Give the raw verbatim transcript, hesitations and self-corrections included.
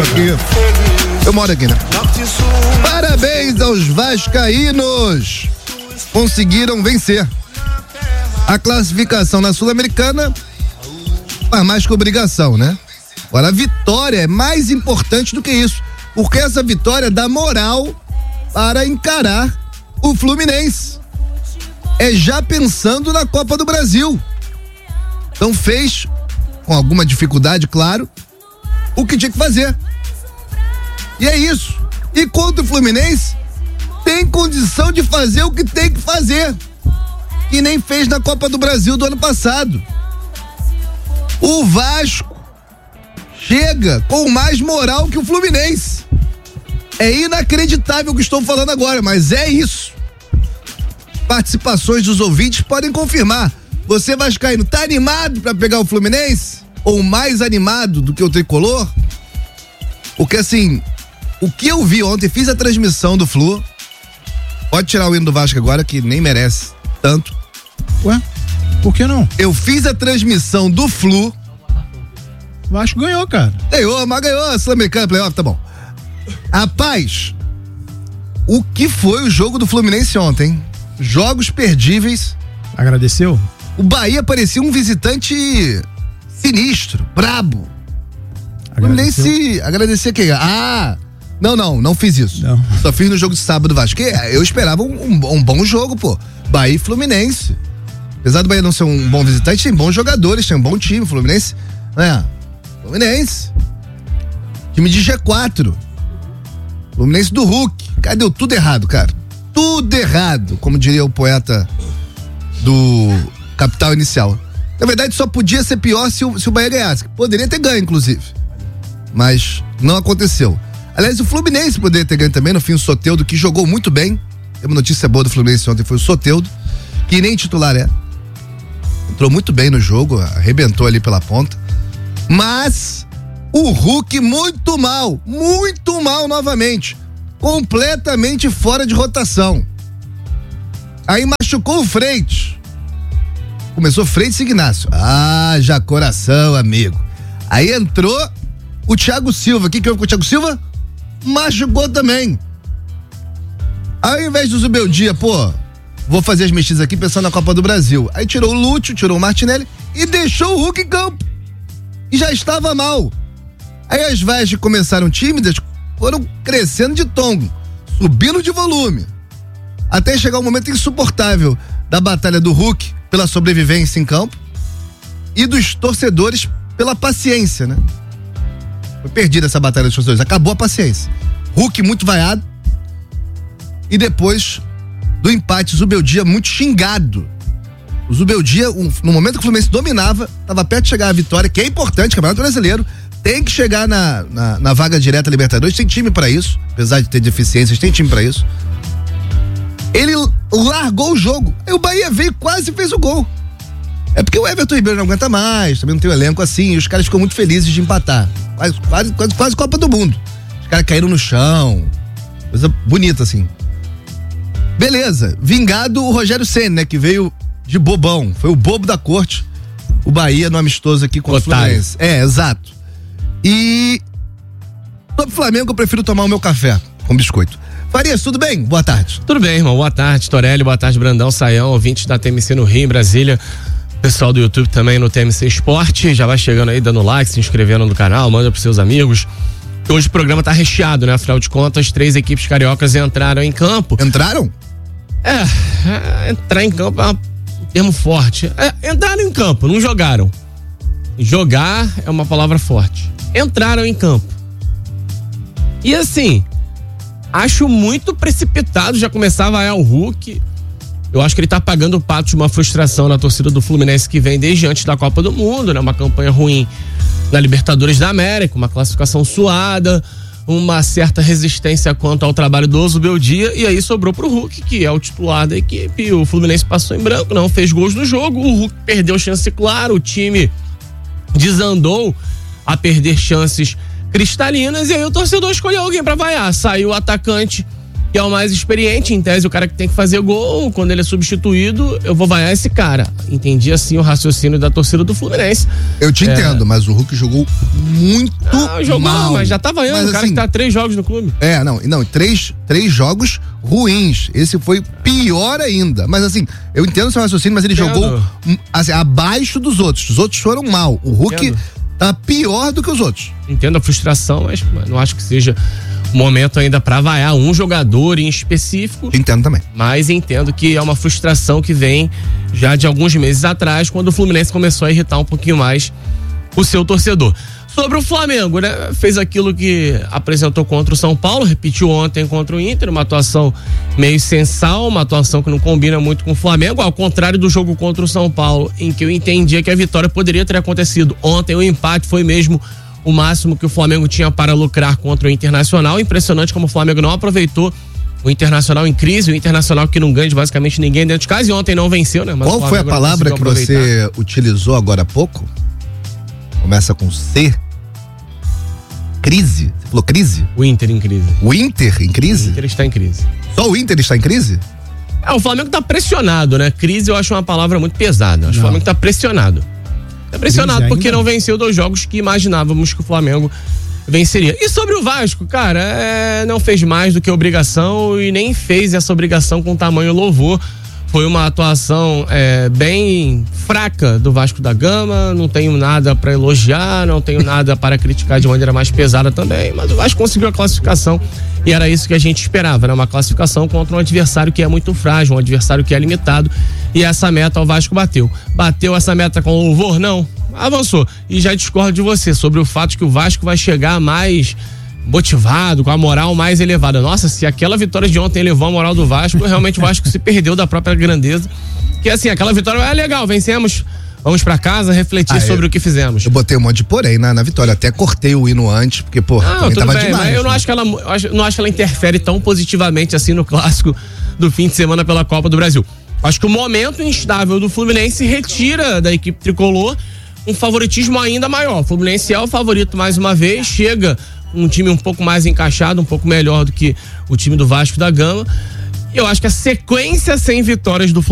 próximo aqui. Eu moro aqui, né? Parabéns aos vascaínos. Conseguiram vencer a classificação na Sul-Americana, mas mais que obrigação, né? Agora, a vitória é mais importante do que isso, porque essa vitória dá moral para encarar o Fluminense. É já pensando na Copa do Brasil. Então fez, com alguma dificuldade, claro, o que tinha que fazer. E é isso. E contra o Fluminense, tem condição de fazer o que tem que fazer. E nem fez na Copa do Brasil do ano passado. O Vasco chega com mais moral que o Fluminense. É inacreditável o que estou falando agora, mas é isso. Participações dos ouvintes podem confirmar. Você, vascaíno, tá animado para pegar o Fluminense? Ou mais animado do que o tricolor? Porque assim, o que eu vi ontem, fiz a transmissão do Flu. Pode tirar o hino do Vasco agora, que nem merece tanto. Ué? Por que não? Eu fiz a transmissão do Flu. O Vasco ganhou, cara. Ganhou, mas ganhou a Sul-Americana Playoff, tá bom. Rapaz, o que foi o jogo do Fluminense ontem? Jogos perdíveis. Agradeceu? O Bahia parecia um visitante sinistro, brabo. Agradeceu? Fluminense, agradecer quem? Ah, não, não, não fiz isso. Não. Só fiz no jogo de sábado do Vasco. Que eu esperava um, um, um bom jogo, pô. Bahia e Fluminense. Apesar do Bahia não ser um bom visitante, tem bons jogadores, tem um bom time. Fluminense, né? Fluminense. Time de G quatro. Fluminense do Hulk. Cara, deu tudo errado, cara. Tudo errado, como diria o poeta do Capital Inicial. Na verdade, só podia ser pior se o, se o Bahia ganhasse. Poderia ter ganho, inclusive. Mas não aconteceu. Aliás, o Fluminense poderia ter ganho também, no fim, o Soteldo, que jogou muito bem. Tem uma notícia boa do Fluminense ontem, foi o Soteldo, que nem titular é. Entrou muito bem no jogo, arrebentou ali pela ponta. Mas o Hulk muito mal, muito mal novamente. Completamente fora de rotação. Aí machucou o Freitas. Começou Freitas e Ignacio. Ah, já coração, amigo. Aí entrou o Thiago Silva. O que que houve com o Thiago Silva? Machucou também. Aí, ao invés do Zubeldia, pô, vou fazer as mexidas aqui pensando na Copa do Brasil. Aí tirou o Lúcio, tirou o Martinelli e deixou o Hulk em campo. E já estava mal. Aí as vestes começaram tímidas, foram crescendo de tom, subindo de volume. Até chegar um momento insuportável da batalha do Hulk pela sobrevivência em campo e dos torcedores pela paciência, né? Foi perdida essa batalha dos torcedores, acabou a paciência. Hulk muito vaiado e depois do empate, Zubeldia muito xingado. O Zubeldia, um, no momento que o Fluminense dominava, estava perto de chegar à vitória, que é importante, Campeonato Brasileiro, tem que chegar na, na, na vaga direta Libertadores, tem time pra isso, apesar de ter deficiências, tem time pra isso. Ele largou o jogo, aí o Bahia veio e quase fez o gol. É porque o Everton Ribeiro não aguenta mais, também não tem um elenco assim, e os caras ficam muito felizes de empatar. Quase, quase, quase, quase Copa do Mundo. Os caras caíram no chão, coisa bonita assim. Beleza, vingado o Rogério Ceni, né, que veio de bobão, foi o bobo da corte, o Bahia no amistoso aqui com o Fluminense. É, exato. E sobre o Flamengo eu prefiro tomar o meu café com biscoito. Farias, tudo bem? Boa tarde. Tudo bem, irmão. Boa tarde, Torelli. Boa tarde, Brandão, Saião, ouvintes da T M C no Rio, em Brasília. Pessoal do YouTube também no T M C Esporte. Já vai chegando aí, dando like, se inscrevendo no canal, manda pros seus amigos. Hoje o programa tá recheado, né? Afinal de contas, três equipes cariocas entraram em campo. Entraram? É, é entrar em campo é um termo forte. É, entraram em campo, não jogaram. Jogar é uma palavra forte. Entraram em campo. E assim, acho muito precipitado já começar a vaiar o Hulk. Eu acho que ele tá pagando o pato de uma frustração na torcida do Fluminense que vem desde antes da Copa do Mundo, né? Uma campanha ruim na Libertadores da América, uma classificação suada, uma certa resistência quanto ao trabalho do Zubeldia, e aí sobrou pro Hulk, que é o titular da equipe. O Fluminense passou em branco, não fez gols no jogo, o Hulk perdeu chance clara, o time desandou a perder chances cristalinas, e aí o torcedor escolheu alguém pra vaiar. Saiu o atacante que é o mais experiente, em tese o cara que tem que fazer gol, quando ele é substituído, eu vou vaiar esse cara. Entendi assim o raciocínio da torcida do Fluminense. Eu te É. entendo, mas o Hulk jogou muito Ah, jogou, mal. mas já tá vaiando, Mas, o cara assim, que tá três jogos no clube. É, não, não, três, três jogos ruins. Esse foi pior ainda. Mas assim, eu entendo o seu raciocínio, mas ele Entendo. jogou hum, assim, abaixo dos outros. Os outros foram mal. O Hulk Entendo. tá pior do que os outros. Entendo a frustração, mas não acho que seja momento ainda pra vaiar um jogador em específico. Entendo também. Mas entendo que é uma frustração que vem já de alguns meses atrás, quando o Fluminense começou a irritar um pouquinho mais o seu torcedor. Sobre o Flamengo, né? Fez aquilo que apresentou contra o São Paulo, repetiu ontem contra o Inter, uma atuação meio sensal, uma atuação que não combina muito com o Flamengo, ao contrário do jogo contra o São Paulo, em que eu entendia que a vitória poderia ter acontecido. Ontem o empate foi mesmo o máximo que o Flamengo tinha para lucrar contra o Internacional. Impressionante como o Flamengo não aproveitou o Internacional em crise, o Internacional que não ganha de basicamente ninguém dentro de casa, e ontem não venceu, né? Mas Qual o foi a Flamengo não palavra que conseguiu aproveitar. você utilizou agora há pouco? Começa com C. Crise. Você falou crise? O Inter em crise. O Inter em O crise? Inter está em crise. Só o Inter está em crise? É, o Flamengo tá pressionado, né? Crise eu acho uma palavra muito pesada. Acho que o Não. Flamengo tá pressionado. Tá pressionado Crise porque ainda não não. venceu dois jogos que imaginávamos que o Flamengo venceria. E sobre o Vasco, cara, é, não fez mais do que obrigação e nem fez essa obrigação com tamanho louvor. Foi uma atuação é, bem fraca do Vasco da Gama. Não tenho nada para elogiar, não tenho nada para criticar de maneira mais pesada também. Mas o Vasco conseguiu a classificação e era isso que a gente esperava, né? Uma classificação contra um adversário que é muito frágil, um adversário que é limitado. E essa meta o Vasco bateu. Bateu essa meta com louvor? Não. Avançou. E já discordo de você sobre o fato de que o Vasco vai chegar mais motivado, com a moral mais elevada. Nossa, se aquela vitória de ontem elevou a moral do Vasco, realmente o Vasco se perdeu da própria grandeza. Que assim, aquela vitória é legal, vencemos, vamos pra casa refletir Ah, sobre eu- o que fizemos. Eu botei um monte de porém na, na vitória. Até cortei o hino antes, porque, pô, Não, também tudo tava bem, demais. mas eu não né? acho que ela, eu acho- não acho que ela interfere tão positivamente assim no clássico do fim de semana pela Copa do Brasil. Acho que o momento instável do Fluminense retira da equipe tricolor um favoritismo ainda maior. O Fluminense é o favorito mais uma vez, chega um time um pouco mais encaixado, um pouco melhor do que o time do Vasco da Gama. Eu acho que a sequência sem vitórias do Fluminense